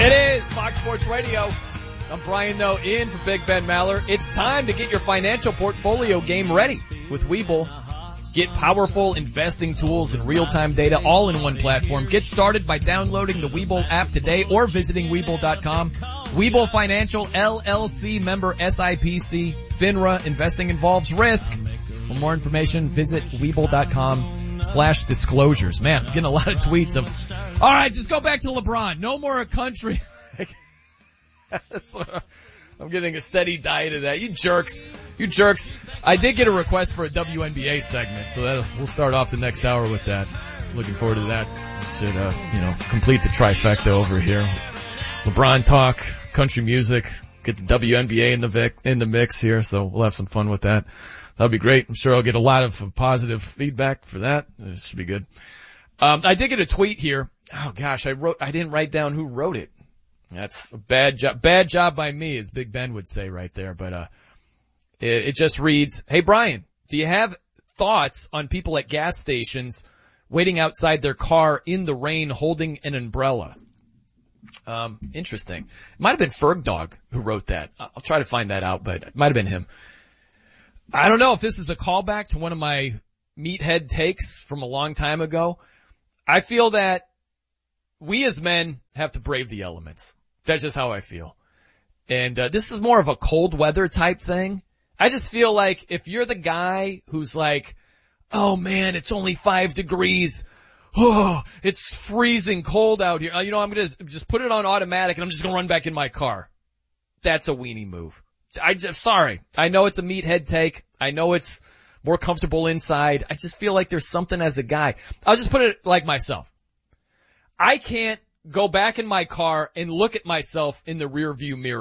It is Fox Sports Radio. I'm Brian Noe in for Big Ben Maller. It's time to get your financial portfolio game ready with Webull. Get powerful investing tools and real-time data all in one platform. Get started by downloading the Webull app today or visiting Webull.com. Webull Financial, LLC, member SIPC, FINRA. Investing involves risk. For more information, visit Webull.com/disclosures. Man, I'm getting a lot of tweets of, all right, just go back to LeBron. No more a country. I'm getting a steady diet of that. You jerks. I did get a request for a WNBA segment, so we'll start off the next hour with that. Looking forward to that. We should, complete the trifecta over here. LeBron talk, country music, get the WNBA in the mix here, so we'll have some fun with that. That'll be great. I'm sure I'll get a lot of positive feedback for that. It should be good. I did get a tweet here. Oh gosh, I didn't write down who wrote it. That's a bad job. Bad job by me, as Big Ben would say right there. But, it just reads, hey Brian, do you have thoughts on people at gas stations waiting outside their car in the rain holding an umbrella? Interesting. It might have been Ferg Dog who wrote that. I'll try to find that out, but it might have been him. I don't know if this is a callback to one of my meathead takes from a long time ago. I feel that we as men have to brave the elements. That's just how I feel. And this is more of a cold weather type thing. I just feel like if you're the guy who's like, oh man, it's only 5 degrees. Oh, it's freezing cold out here. I'm going to just put it on automatic and I'm just going to run back in my car. That's a weenie move. Sorry. I know it's a meathead take. I know it's more comfortable inside. I just feel like there's something as a guy. I'll just put it like myself. I can't go back in my car and look at myself in the rear view mirror